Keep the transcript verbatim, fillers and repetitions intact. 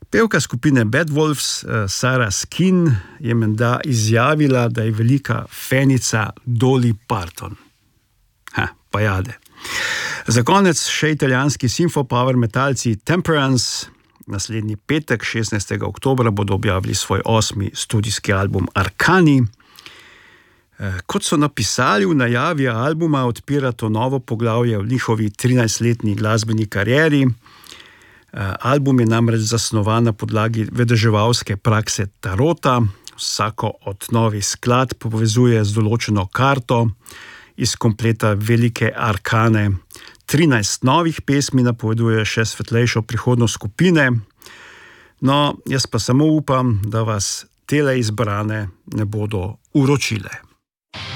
Pevka skupine Bad Wolves, Sarah Skin, je menda izjavila, da je velika fenica Dolly Parton. Ha, pa jade. Za konec še italijanski simfopower metalci Temperance. Naslednji petek, šestnajstega oktobra, bodo objavili svoj osmi studijski album Arcani. Kot so napisali v najavi albuma, odpira to novo poglavje v njihovi trinajstletni glasbeni karieri. Album je namreč zasnovan na podlagi vedeževalske prakse tarota. Vsako od novih skladb povezuje z določeno karto iz kompleta velike arkane. trinajst novih pesmi napoveduje še svetlejšo prihodnost skupine. No, jaz pa samo upam, da vas tele izbrane ne bodo uročile.